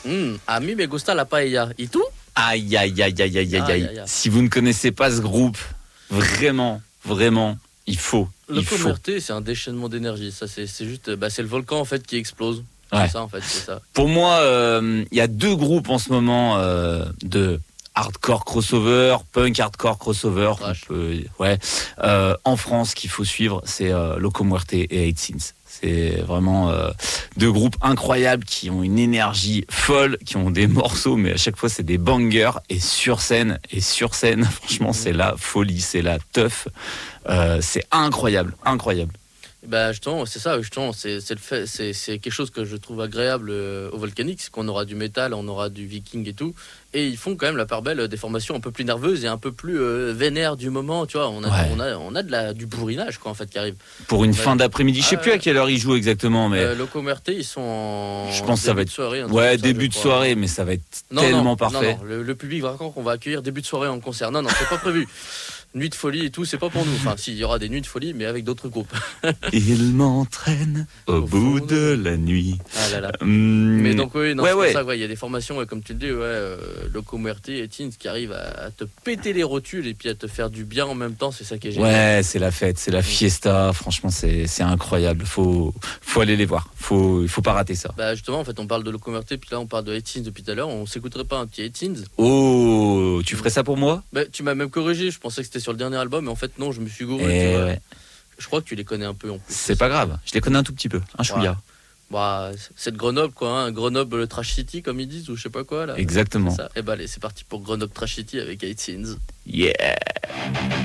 A mí me gusta la paella. Et tout? Aïe, aïe, aïe, aïe, aïe, aïe, Aïe, aïe. aïe, aïe. Si vous ne connaissez pas ce groupe, vraiment, vraiment, il faut. Le Il faut. Commerté, c'est un déchaînement d'énergie. Ça, c'est juste, c'est le volcan en fait qui explose. Ouais. C'est ça en fait, c'est ça. Pour moi, il y a deux groupes en ce moment de hardcore crossover, punk hardcore crossover. En France qu'il faut suivre, c'est Loco Muerte et Eight Sins. C'est vraiment deux groupes incroyables qui ont une énergie folle, qui ont des morceaux, mais à chaque fois c'est des bangers. Et sur scène, franchement, c'est la folie, c'est la teuf. C'est incroyable, incroyable. Justement, c'est ça, justement, c'est quelque chose que je trouve agréable au Volcanique, c'est qu'on aura du métal, on aura du viking et tout, et ils font quand même la part belle des formations un peu plus nerveuses et un peu plus vénères du moment, tu vois, on a du bourrinage quoi en fait qui arrive. Pour une fin d'après-midi, je sais plus à quelle heure ils jouent exactement, mais Loco Muerte, ils sont en je pense que ça va être soirée, début de soirée, mais ça va être tellement parfait. Non, le public va croire qu'on va accueillir début de soirée en concert. Non, c'est pas prévu. Nuit de folie et tout, c'est pas pour nous. Enfin, si, il y aura des nuits de folie, mais avec d'autres groupes. Il m'entraîne au bout de la nuit. Ah là là. Mais donc, oui, c'est pour ça, il y a des formations, comme tu le dis, Loco Muerte et Teens qui arrivent à te péter les rotules et puis à te faire du bien en même temps, c'est ça qui est génial. Ouais, c'est la fête, c'est la fiesta. Franchement, c'est incroyable. Faut aller les voir. Il faut pas rater ça. Justement, en fait, on parle de Loco Muerte, puis là, on parle de Teens depuis tout à l'heure. On s'écouterait pas un petit Teens? Oh, tu ferais ça pour moi? Tu m'as même corrigé. Je pensais que c'était sur le dernier album, mais en fait, non, je me suis gouré. Ouais. Je crois que tu les connais un peu en plus. C'est pas grave, je les connais un tout petit peu, un chouïa. C'est de Grenoble, quoi, Grenoble Trash City, comme ils disent, ou je sais pas quoi, là. Exactement. C'est ça. Et allez, c'est parti pour Grenoble Trash City avec 8 Sins. Yeah!